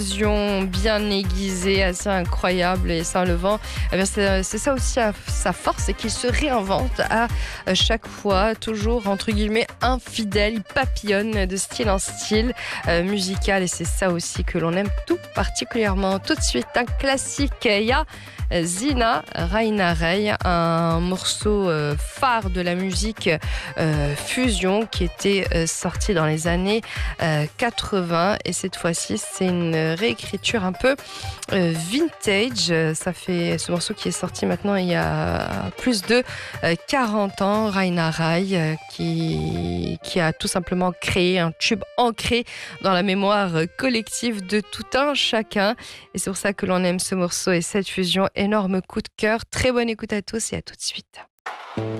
Bien aiguisée, assez incroyable, et Saint-Levant, eh bien c'est ça aussi sa force, c'est qu'il se réinvente à chaque fois, toujours entre guillemets infidèle, il papillonne de style en style musical, et c'est ça aussi que l'on aime tout particulièrement. Tout de suite, un classique, il y a Zina Rainarei, un morceau phare de la musique fusion qui était sorti dans les années 80, et cette fois-ci c'est une réécriture un peu vintage. Ça fait ce morceau qui est sorti maintenant il y a plus de 40 ans. Rainarei qui a tout simplement créé un tube ancré dans la mémoire collective de tout un chacun, et c'est pour ça que l'on aime ce morceau et cette fusion. Énorme coup de cœur, très bonne écoute à tous et à tout de suite.